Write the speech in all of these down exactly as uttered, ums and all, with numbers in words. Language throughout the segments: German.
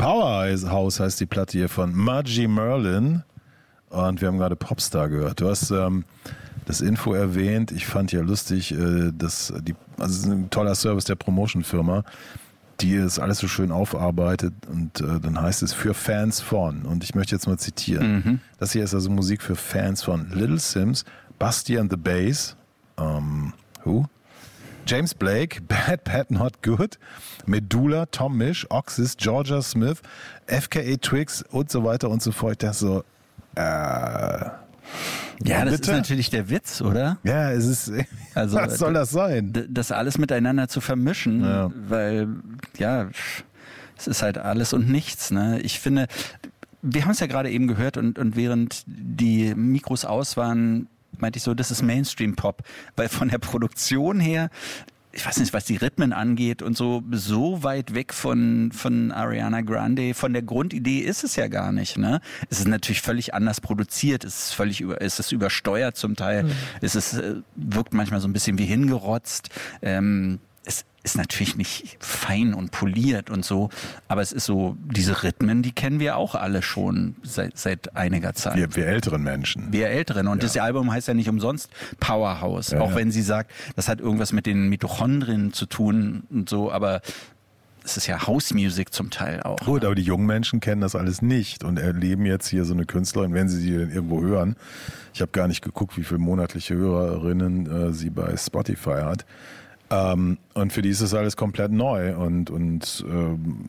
Powerhouse heißt die Platte hier von Margie Merlin. Und wir haben gerade Popstar gehört. Du hast ähm, das Info erwähnt. Ich fand ja lustig, äh, dass die, also es ist ein toller Service der Promotion-Firma, die es alles so schön aufarbeitet. Und äh, dann heißt es für Fans von. Und ich möchte jetzt mal zitieren. Mhm. Das hier ist also Musik für Fans von Little Sims, Busty and the Bass, ähm, who? James Blake, Bad Bad Not Good, Medulla, Tom Misch, Oxys, Georgia Smith, F K A Twigs und so weiter und so fort. Ich dachte so, äh, ja, das bitte? Ist natürlich der Witz, oder? Ja, es ist, also, was soll das sein? Das alles miteinander zu vermischen, ja. Weil, ja, es ist halt alles und nichts, ne? Ich finde, wir haben es ja gerade eben gehört und, und während die Mikros aus waren, meinte ich so, das ist Mainstream-Pop, weil von der Produktion her, ich weiß nicht, was die Rhythmen angeht und so, so weit weg von, von Ariana Grande, von der Grundidee ist es ja gar nicht, ne? Es ist natürlich völlig anders produziert, es ist völlig über, es ist übersteuert zum Teil, mhm. es ist, wirkt manchmal so ein bisschen wie hingerotzt, ähm, es ist natürlich nicht fein und poliert und so, aber es ist so, diese Rhythmen, die kennen wir auch alle schon seit, seit einiger Zeit. Wir, wir älteren Menschen. Wir älteren. Und ja. Das Album heißt ja nicht umsonst Powerhouse, ja, auch ja. wenn sie sagt, das hat irgendwas mit den Mitochondrien zu tun und so, aber es ist ja House Music zum Teil auch. Gut, ne? Aber die jungen Menschen kennen das alles nicht und erleben jetzt hier so eine Künstlerin, wenn sie sie denn irgendwo hören. Ich habe gar nicht geguckt, wie viele monatliche Hörerinnen äh, sie bei Spotify hat. Ähm, und für die ist das alles komplett neu und, und ähm,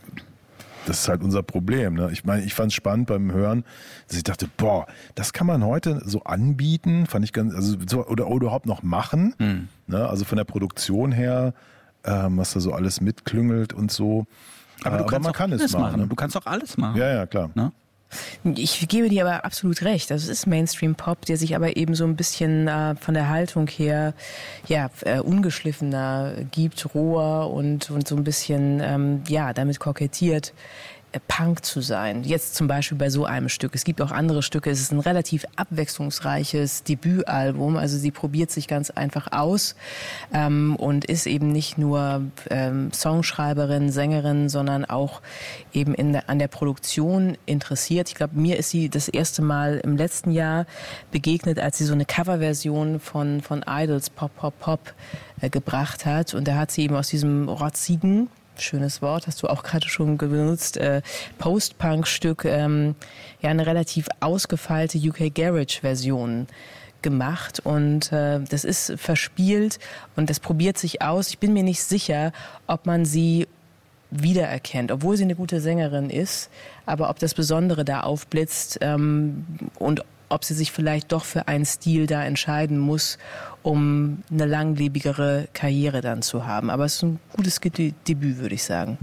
das ist halt unser Problem. Ne? Ich meine, ich fand es spannend beim Hören, dass ich dachte, boah, das kann man heute so anbieten, fand ich ganz, also so, oder, oder überhaupt noch machen. Mhm. Ne? Also von der Produktion her, ähm, was da so alles mitklüngelt und so. Aber, du aber kannst man auch kann alles es machen. machen. Ne? Du kannst auch alles machen. Ja, ja, klar. Ne? Ich gebe dir aber absolut recht. Also es ist Mainstream-Pop, der sich aber eben so ein bisschen äh, von der Haltung her ja äh, ungeschliffener gibt, roher und und so ein bisschen ähm, ja damit kokettiert, Punk zu sein. Jetzt zum Beispiel bei so einem Stück. Es gibt auch andere Stücke. Es ist ein relativ abwechslungsreiches Debütalbum. Also sie probiert sich ganz einfach aus ähm, und ist eben nicht nur ähm, Songschreiberin, Sängerin, sondern auch eben in der, an der Produktion interessiert. Ich glaube, mir ist sie das erste Mal im letzten Jahr begegnet, als sie so eine Coverversion von, von Idols Pop, Pop, Pop äh, gebracht hat. Und da hat sie eben aus diesem rotzigen, schönes Wort, hast du auch gerade schon benutzt, äh, Post-Punk-Stück, ähm, ja, eine relativ ausgefeilte U K Garage-Version gemacht und äh, das ist verspielt und das probiert sich aus. Ich bin mir nicht sicher, ob man sie wiedererkennt, obwohl sie eine gute Sängerin ist, aber ob das Besondere da aufblitzt ähm, und ob sie sich vielleicht doch für einen Stil da entscheiden muss, um eine langlebigere Karriere dann zu haben. Aber es ist ein gutes Ge- Debüt, würde ich sagen.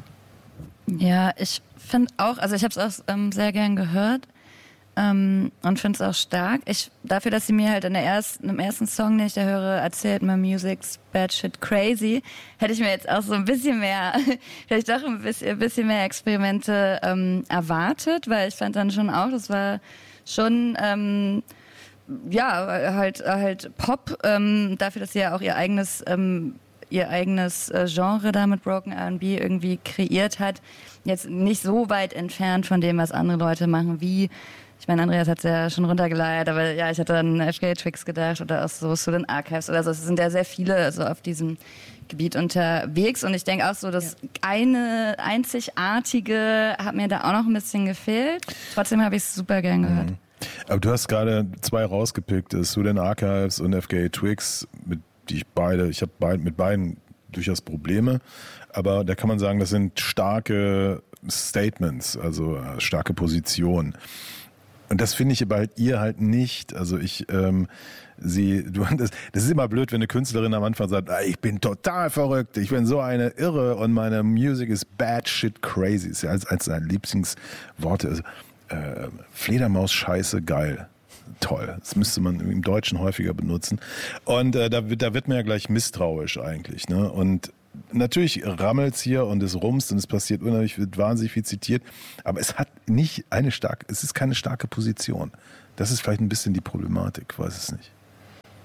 Ja, ich finde auch, also ich habe es auch ähm, sehr gern gehört ähm, und finde es auch stark. Ich, dafür, dass sie mir halt in der ersten, im ersten Song, den ich da höre, erzählt, my music's bad shit crazy, hätte ich mir jetzt auch so ein bisschen mehr, vielleicht doch ein bisschen, ein bisschen mehr Experimente ähm, erwartet, weil ich fand dann schon auch, das war schon, ähm, ja, halt, halt Pop, ähm, dafür, dass sie ja auch ihr eigenes, ähm, ihr eigenes äh, Genre da mit Broken R and B irgendwie kreiert hat. Jetzt nicht so weit entfernt von dem, was andere Leute machen, wie, ich meine, Andreas hat es ja schon runtergeleiert, aber ja, ich hatte an F K A Twigs gedacht oder auch so zu den Archives oder so. Es sind ja sehr viele also auf diesem Gebiet unterwegs und ich denke auch so, das ja. eine einzigartige hat mir da auch noch ein bisschen gefehlt. Trotzdem habe ich es super gern gehört. Mhm. Aber du hast gerade zwei rausgepickt, Student Archives und F K A Twigs, mit die ich beide, ich habe beid, mit beiden durchaus Probleme, aber da kann man sagen, das sind starke Statements, also starke Positionen. Und das finde ich bei ihr halt nicht. Also ich, ähm, sie, du, das, das ist immer blöd, wenn eine Künstlerin am Anfang sagt, ah, ich bin total verrückt, ich bin so eine Irre und meine Music is bad shit crazy. Ist ja als, als sein Lieblingsworte. Also, äh, Fledermaus-Scheiße, geil. Toll. Das müsste man im Deutschen häufiger benutzen. Und äh, da, da wird man ja gleich misstrauisch eigentlich. Ne? Und natürlich rammelt's hier und es rumst und es passiert unheimlich, wird wahnsinnig viel zitiert, aber es hat nicht eine starke, es ist keine starke Position. Das ist vielleicht ein bisschen die Problematik, weiß es nicht.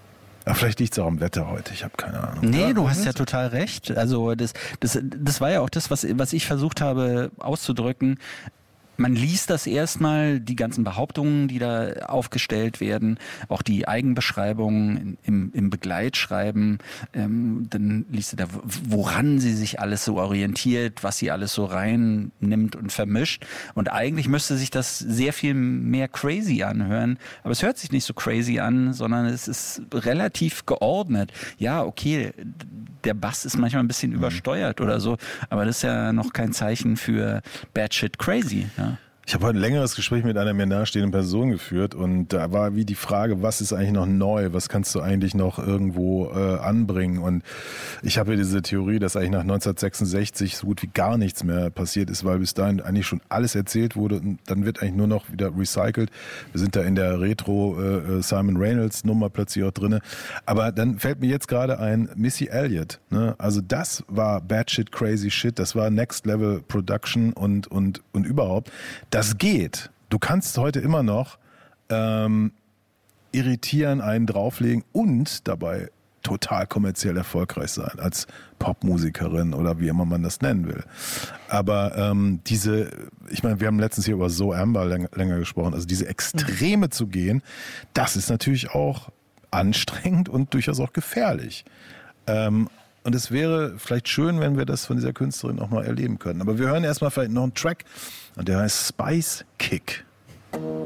Aber vielleicht liegt es auch am Wetter heute, ich habe keine Ahnung. Nee, ja, du hast ja total recht. Also das, das, das war ja auch das, was, was ich versucht habe auszudrücken. Man liest das erstmal, die ganzen Behauptungen, die da aufgestellt werden, auch die Eigenbeschreibungen im, im Begleitschreiben. Ähm, dann liest du da, woran sie sich alles so orientiert, was sie alles so reinnimmt und vermischt. Und eigentlich müsste sich das sehr viel mehr crazy anhören. Aber es hört sich nicht so crazy an, sondern es ist relativ geordnet. Ja, okay, der Bass ist manchmal ein bisschen mhm. übersteuert oder so, aber das ist ja noch kein Zeichen für bad shit crazy. Ja. Ich habe heute ein längeres Gespräch mit einer mir nahestehenden Person geführt und da war wie die Frage, was ist eigentlich noch neu, was kannst du eigentlich noch irgendwo äh, anbringen, und ich habe ja diese Theorie, dass eigentlich nach neunzehnhundertsechsundsechzig so gut wie gar nichts mehr passiert ist, weil bis dahin eigentlich schon alles erzählt wurde und dann wird eigentlich nur noch wieder recycelt. Wir sind da in der Retro äh, Simon Reynolds Nummer plötzlich auch drinne, aber dann fällt mir jetzt gerade ein, Missy Elliott, ne? Also das war bad shit crazy shit, das war Next Level Production und, und, und überhaupt. Das geht. Du kannst heute immer noch ähm, irritieren, einen drauflegen und dabei total kommerziell erfolgreich sein als Popmusikerin oder wie immer man das nennen will. Aber ähm, diese, ich meine, wir haben letztens hier über So Amber länger, länger gesprochen, also diese Extreme zu gehen, das ist natürlich auch anstrengend und durchaus auch gefährlich. Ähm, Und es wäre vielleicht schön, wenn wir das von dieser Künstlerin auch mal erleben können. Aber wir hören erstmal vielleicht noch einen Track und der heißt Spice Kick.